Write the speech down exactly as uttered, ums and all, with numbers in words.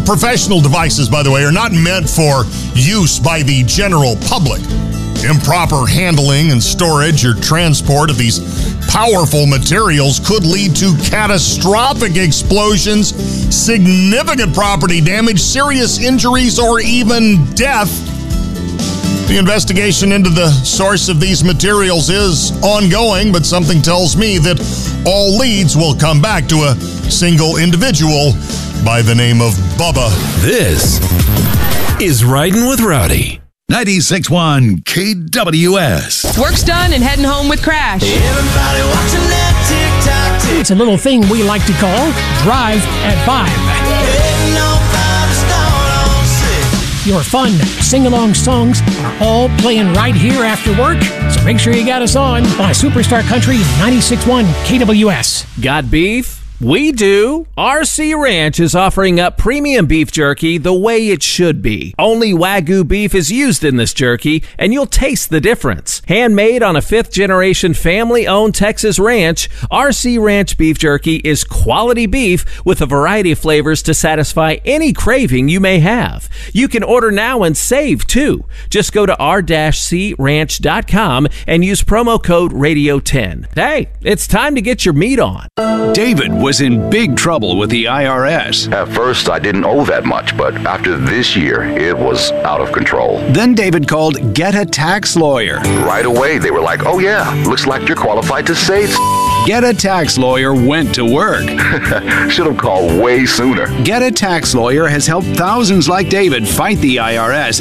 Professional devices, by the way, are not meant for use by the general public. Improper handling and storage or transport of these powerful materials could lead to catastrophic explosions, significant property damage, serious injuries, or even death. The investigation into the source of these materials is ongoing, but something tells me that all leads will come back to a single individual by the name of Bubba. This is Riding with Rowdy. ninety-six point one K W S. Work's done and heading home with Crash. Everybody watching that tick-tock tick. It's a little thing we like to call Drive at five. Heading on five, start on six. Your fun sing-along songs are all playing right here after work, so make sure you got us on on Superstar Country ninety-six point one K W S. Got beef? We do. R C Ranch is offering up premium beef jerky the way it should be. Only Wagyu beef is used in this jerky, and you'll taste the difference. Handmade on a fifth-generation family-owned Texas ranch, R C Ranch beef jerky is quality beef with a variety of flavors to satisfy any craving you may have. You can order now and save, too. Just go to r c ranch dot com and use promo code radio ten. Hey, it's time to get your meat on. David was in big trouble with the I R S. At first, I didn't owe that much, but after this year, it was out of control. Then David called Get a Tax Lawyer. Right away, they were like, oh yeah, looks like you're qualified to save. Get a Tax Lawyer went to work. Should have called way sooner. Get a Tax Lawyer has helped thousands like David fight the I R S